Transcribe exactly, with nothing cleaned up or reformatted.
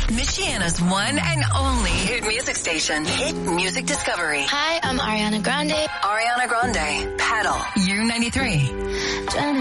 Michiana's one and only hit music station, Hit Music Discovery. Hi, I'm Ariana Grande. Ariana Grande, Paddle, U ninety-three.